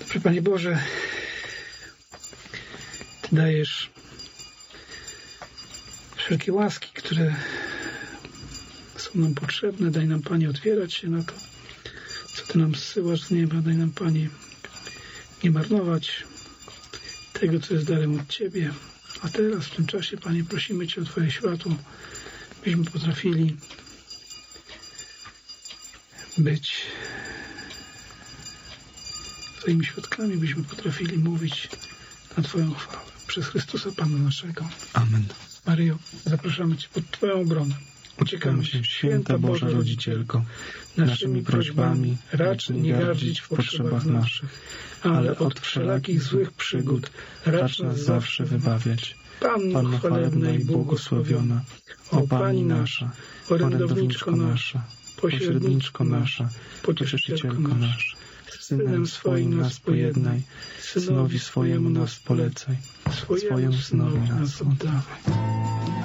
Dobrze, Panie Boże, Ty dajesz wszelkie łaski, które są nam potrzebne. Daj nam, Panie, otwierać się na to, co Ty nam zsyłasz z nieba. Daj nam, Panie, nie marnować tego, co jest darem od Ciebie. A teraz, w tym czasie, Panie, prosimy Cię o Twoje światło, byśmy potrafili być Twoimi świadkami, byśmy potrafili mówić na Twoją chwałę. Przez Chrystusa Pana naszego. Amen. Maryjo, zapraszamy Cię pod Twoją obronę. Uciekamy się, święta Boża Rodzicielko, naszymi prośbami racz nie gardzić w potrzebach naszych, ale od wszelakich złych przygód racz nas zawsze wybawiać. Panno chwalebna i błogosławiona, o Pani nasza, orędowniczko nasza, pośredniczko nasza, pocieszycielko nasza, Synem swoim nas pojednaj, Synowi swojemu nas polecaj, swojemu Synowi nas oddawaj.